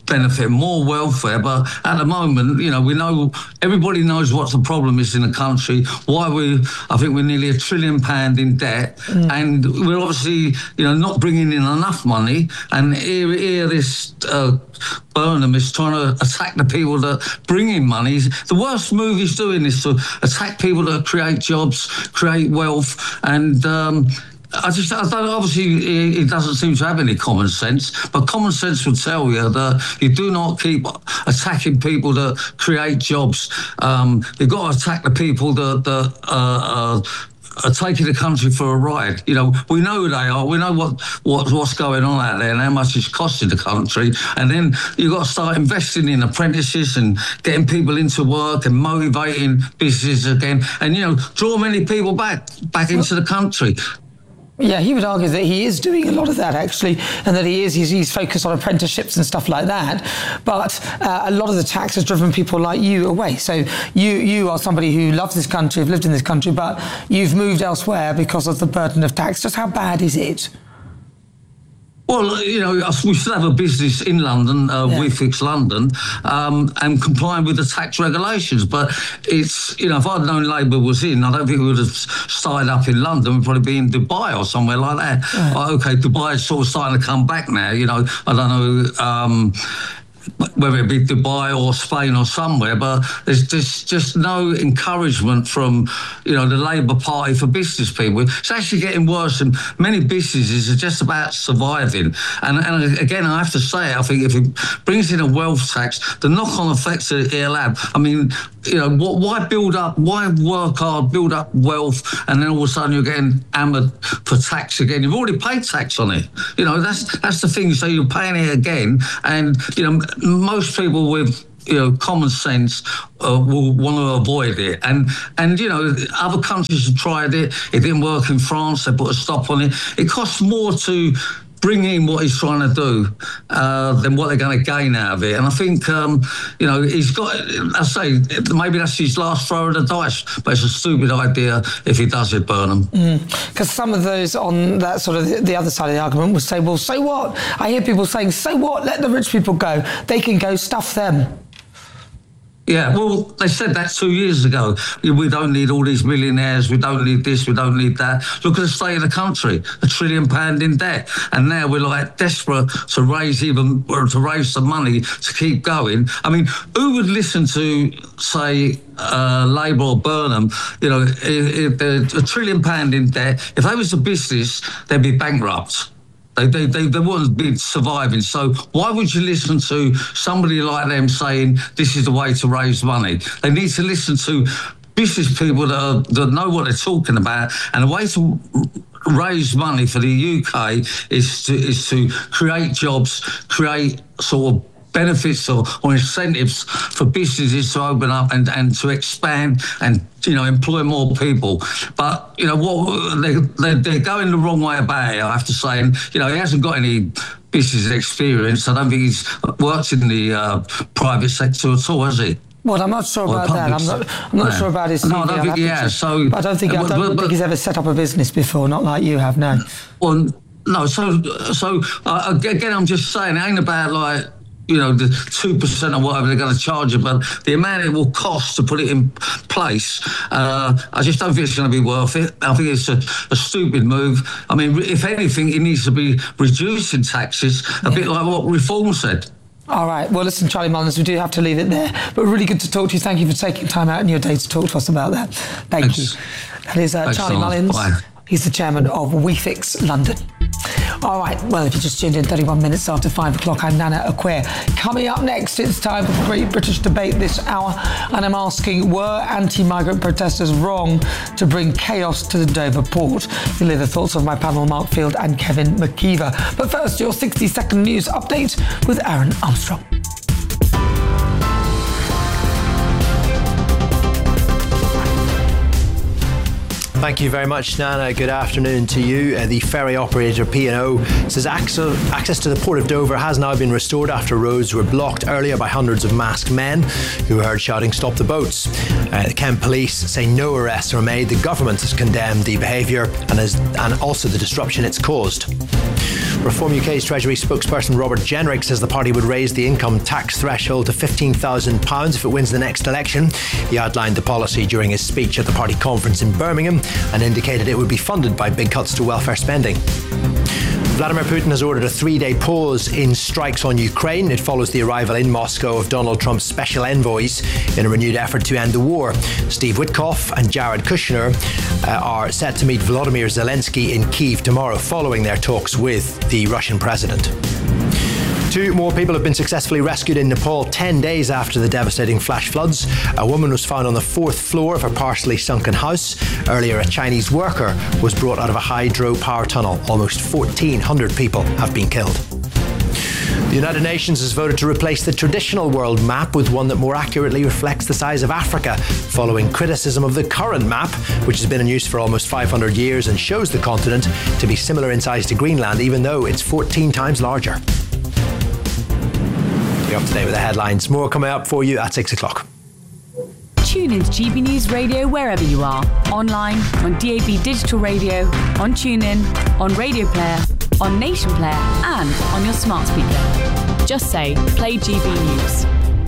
benefit, more welfare. But at the moment, you know, we know, everybody knows what the problem is in the country, why we, I think we're nearly a trillion pound in debt, mm. and we're obviously, you know, not bringing in enough money. And here, here this uh, Burnham is trying to attack the people that bring in money. The worst move he's doing is to attack people that create jobs, create wealth, and um, I just, I don't, obviously, he, he doesn't seem to have any common sense, but common sense would tell you that you do not keep attacking people that create jobs. Um, you've got to attack the people that, that uh, uh, are taking the country for a ride. You know, we know who they are. We know what, what what's going on out there and how much it's costing the country. And then you've got to start investing in apprentices and getting people into work and motivating businesses again. And, you know, draw many people back, back into the country. Yeah, he would argue that he is doing a lot of that, actually, and that he is, he's, he's focused on apprenticeships and stuff like that. But uh, a lot of the tax has driven people like you away. So you you are somebody who loves this country, have lived in this country, but you've moved elsewhere because of the burden of tax. Just how bad is it? Well, you know, we still have a business in London, uh, yeah. We Fix London, um, and complying with the tax regulations. But it's, you know, if I'd known Labour was in, I don't think we would have started up in London. We'd probably be in Dubai or somewhere like that. Yeah. Uh, OK, Dubai is sort of starting to come back now. You know, I don't know um, whether it be Dubai or Spain or somewhere, but there's just, just no encouragement from, you know, the Labour Party for business people. It's actually getting worse, and many businesses are just about surviving. And, and again, I have to say, I think if it brings in a wealth tax, the knock-on effects that it'll have, I mean, you know, what, why build up, why work hard, build up wealth, and then all of a sudden you're getting hammered for tax again? You've already paid tax on it. You know, that's that's the thing. So you're paying it again, and, you know, most people with, you know, common sense uh, will want to avoid it. And, and, you know, other countries have tried it. It didn't work in France. They put a stop on it. It costs more to bring in what he's trying to do uh, than what they're going to gain out of it. And I think, um, you know, he's got, I say, maybe that's his last throw of the dice, but it's a stupid idea if he does it, Burnham. Because mm. some of those on that sort of the, the other side of the argument would say, well, so what? I hear people saying, so what? Let the rich people go. They can go, stuff them. Yeah, well, they said that two years ago. We don't need all these millionaires. We don't need this. We don't need that. Look at the state of the country, a trillion pound in debt. And now we're like desperate to raise even, or to raise some money to keep going. I mean, who would listen to, say, uh, Labour or Burnham? You know, if, if they're a trillion pound in debt, if they was a business, they'd be bankrupt. They, they, they, they wouldn't be surviving. So why would you listen to somebody like them saying this is the way to raise money? They need to listen to business people that, are, that know what they're talking about. And the way to raise money for the U K is to, is to create jobs, create sort of benefits or, or incentives for businesses to open up and, and to expand and, you know, employ more people. But, you know, what they, they, they're going the wrong way about it, I have to say. And, you know, he hasn't got any business experience. I don't think he's worked in the uh, private sector at all, has he? Well, I'm not sure about that. I'm not, I'm not yeah. sure about his C V. No, I don't think he has. So, I don't think, I don't but, but, think he's ever set up a business before, not like you have, no. Well, no, so, so uh, again, I'm just saying, it ain't about, like, you know, the two percent or whatever they're going to charge you, but the amount it will cost to put it in place, uh, I just don't think it's going to be worth it. I think it's a, a stupid move. I mean, if anything, it needs to be reducing taxes, a yeah. bit like what Reform said. All right. Well, listen, Charlie Mullins, we do have to leave it there, but really good to talk to you. Thank you for taking time out in your day to talk to us about that. Thank Thanks. you. That is uh, Charlie Mullins. Bye. He's the chairman of We Fix London. All right, well, if you just tuned in thirty-one minutes after five o'clock, I'm Nana Acquare. Coming up next, it's time for the Great British Debate this hour, and I'm asking, were anti-migrant protesters wrong to bring chaos to the Dover port? You'll hear the thoughts of my panel, Mark Field and Kevin McKeever. But first, your sixty-second news update with Aaron Armstrong. Thank you very much, Nana. Good afternoon to you. Uh, the ferry operator P and O says access, access to the Port of Dover has now been restored after roads were blocked earlier by hundreds of masked men who were heard shouting, "Stop the boats." Uh, the Kent police say no arrests were made. The government has condemned the behaviour and, has, and also the disruption it's caused. Reform U K's Treasury spokesperson Robert Jenrick says the party would raise the income tax threshold to fifteen thousand pounds if it wins the next election. He outlined the policy during his speech at the party conference in Birmingham and indicated it would be funded by big cuts to welfare spending. Vladimir Putin has ordered a three-day pause in strikes on Ukraine. It follows the arrival in Moscow of Donald Trump's special envoys in a renewed effort to end the war. Steve Witkoff and Jared Kushner uh, are set to meet Volodymyr Zelensky in Kyiv tomorrow following their talks with the Russian president. Two more people have been successfully rescued in Nepal ten days after the devastating flash floods. A woman was found on the fourth floor of her partially sunken house. Earlier, a Chinese worker was brought out of a hydro power tunnel. Almost fourteen hundred people have been killed. The United Nations has voted to replace the traditional world map with one that more accurately reflects the size of Africa, following criticism of the current map, which has been in use for almost five hundred years and shows the continent to be similar in size to Greenland, even though it's fourteen times larger. You're up to date with the headlines. More coming up for you at six o'clock. Tune in to G B News Radio wherever you are. Online, on D A B Digital Radio, on TuneIn, on Radio Player, on Nation Player, and on your smart speaker. Just say, play G B News.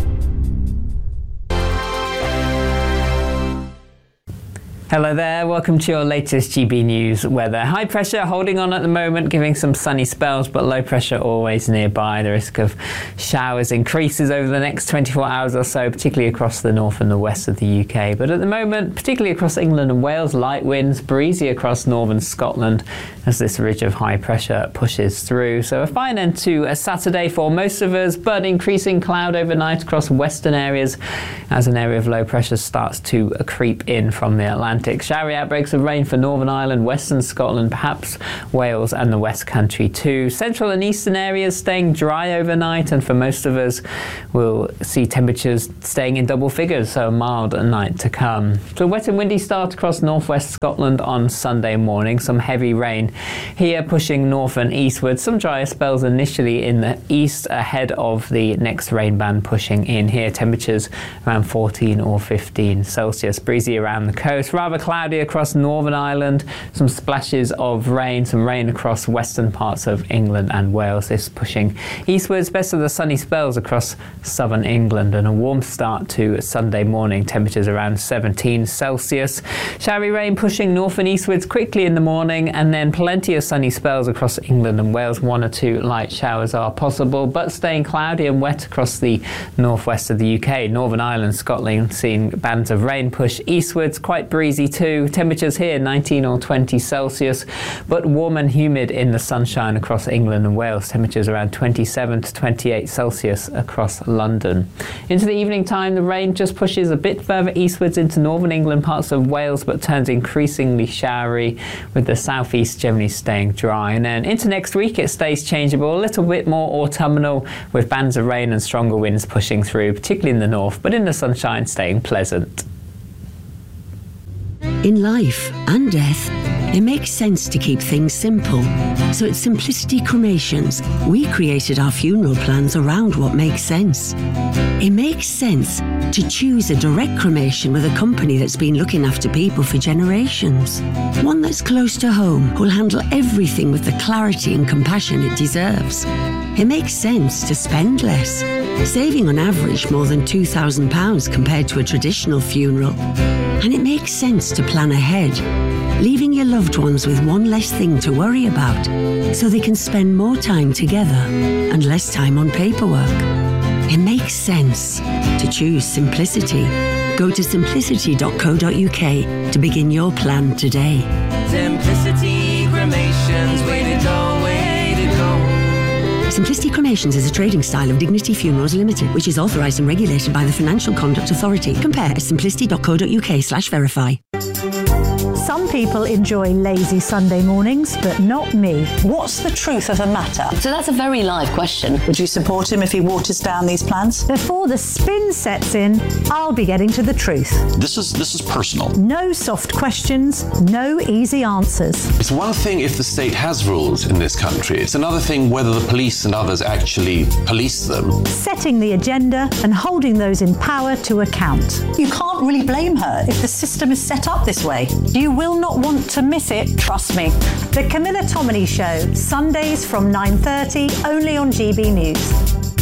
Hello there, welcome to your latest G B News weather. High pressure holding on at the moment, giving some sunny spells, but low pressure always nearby. The risk of showers increases over the next twenty-four hours or so, particularly across the north and the west of the U K. But at the moment, particularly across England and Wales, light winds, breezy across northern Scotland as this ridge of high pressure pushes through. So a fine end to a Saturday for most of us, but increasing cloud overnight across western areas as an area of low pressure starts to creep in from the Atlantic. Showery outbreaks of rain for Northern Ireland, Western Scotland, perhaps Wales and the West Country too. Central and eastern areas staying dry overnight, and for most of us we'll see temperatures staying in double figures, so a mild night to come. So a wet and windy start across northwest Scotland on Sunday morning. Some heavy rain here pushing north and eastward. Some drier spells initially in the east ahead of the next rain band pushing in here. Temperatures around fourteen or fifteen Celsius. Breezy around the coast. Rather cloudy across Northern Ireland, some splashes of rain, some rain across western parts of England and Wales. This pushing eastwards, best of the sunny spells across southern England, and a warm start to Sunday morning, temperatures around seventeen Celsius. Showery rain pushing north and eastwards quickly in the morning, and then plenty of sunny spells across England and Wales. One or two light showers are possible, but staying cloudy and wet across the northwest of the U K. Northern Ireland, Scotland seeing bands of rain push eastwards, quite breezy too. Temperatures here nineteen or twenty Celsius, but warm and humid in the sunshine across England and Wales. Temperatures around twenty-seven to twenty-eight Celsius across London. Into the evening time, the rain just pushes a bit further eastwards into northern England, parts of Wales, but turns increasingly showery, with the southeast generally staying dry. And then into next week, it stays changeable, a little bit more autumnal, with bands of rain and stronger winds pushing through, particularly in the north, but in the sunshine staying pleasant. In life and death, it makes sense to keep things simple. So at Simplicity Cremations, we created our funeral plans around what makes sense. It makes sense to choose a direct cremation with a company that's been looking after people for generations. One that's close to home, who'll handle everything with the clarity and compassion it deserves. It makes sense to spend less, saving on average more than two thousand pounds compared to a traditional funeral. And it makes sense to plan ahead, leaving your loved ones with one less thing to worry about, so they can spend more time together and less time on paperwork. It makes sense to choose simplicity. Go to simplicity dot co dot uk to begin your plan today. Simplicity Cremations, way to go, way to go. Simplicity Cremations is a trading style of Dignity Funerals Limited, which is authorised and regulated by the Financial Conduct Authority. Compare at simplicity dot co dot uk slash verify. Some people enjoy lazy Sunday mornings, but not me. What's the truth of the matter? So that's a very live question. Would you support him if he waters down these plans? Before the spin sets in, I'll be getting to the truth. This is this is personal. No soft questions, no easy answers. It's one thing if the state has rules in this country. It's another thing whether the police and others actually police them. Setting the agenda and holding those in power to account. You can't really blame her if the system is set up this way. Do You will not want to miss it, trust me. The Camilla Tominey Show, Sundays from nine thirty, only on G B News.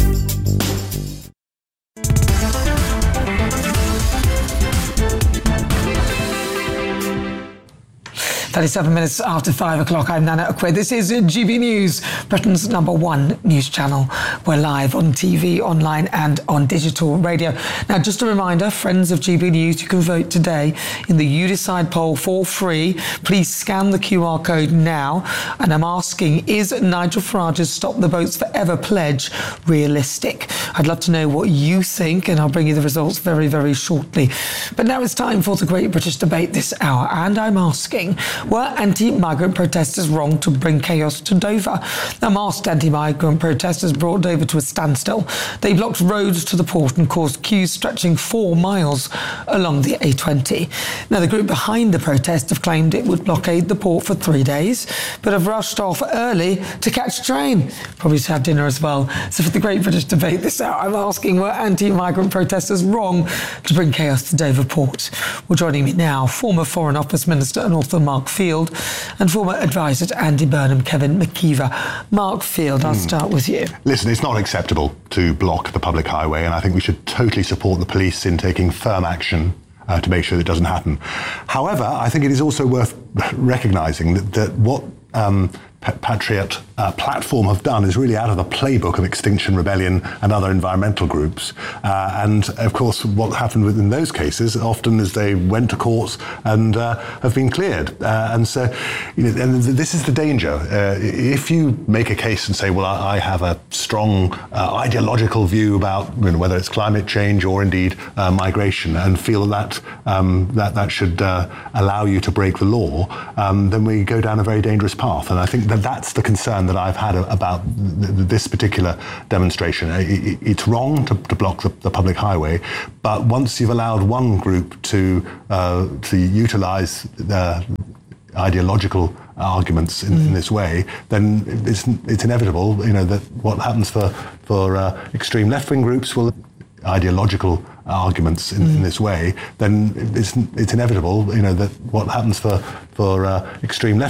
thirty-seven minutes after five o'clock, I'm Nana Akwe. This is G B News, Britain's number one news channel. We're live on T V, online and on digital radio. Now, just a reminder, friends of G B News, you can vote today in the You Decide poll for free. Please scan the Q R code now. And I'm asking, is Nigel Farage's Stop the Boats Forever pledge realistic? I'd love to know what you think, and I'll bring you the results very, very shortly. But now it's time for the Great British Debate this hour, and I'm asking, were anti-migrant protesters wrong to bring chaos to Dover? Now, masked anti-migrant protesters brought Dover to a standstill. They blocked roads to the port and caused queues stretching four miles along the A twenty. Now, the group behind the protest have claimed it would blockade the port for three days, but have rushed off early to catch a train, probably to have dinner as well. So for the Great British Debate this hour, I'm asking, were anti-migrant protesters wrong to bring chaos to Dover Port? Well, joining me now, former Foreign Office Minister and author Mark Field, and former advisor to Andy Burnham, Kevin McKeever. Mark Field, I'll mm. start with you. Listen, it's not acceptable to block the public highway, and I think we should totally support the police in taking firm action uh, to make sure that it doesn't happen. However, I think it is also worth recognising that, that what um, Patriot uh, platform have done is really out of the playbook of Extinction Rebellion and other environmental groups. Uh, and of course, what happened within those cases often is they went to courts and uh, have been cleared. Uh, and so, you know, and this is the danger. Uh, if you make a case and say, well, I, I have a strong uh, ideological view about, you know, whether it's climate change or indeed uh, migration, and feel that um, that, that should uh, allow you to break the law, um, then we go down a very dangerous path. And I think that that's the concern that I've had about this particular demonstration. It's wrong to, to block the, the public highway, but once you've allowed one group to uh, to utilise the ideological arguments in, mm. in this way, then it's it's inevitable, you know, that what happens for for uh, extreme left-wing groups will ideological arguments in, mm. in this way, then it's it's inevitable, you know, that what happens for for uh, extreme left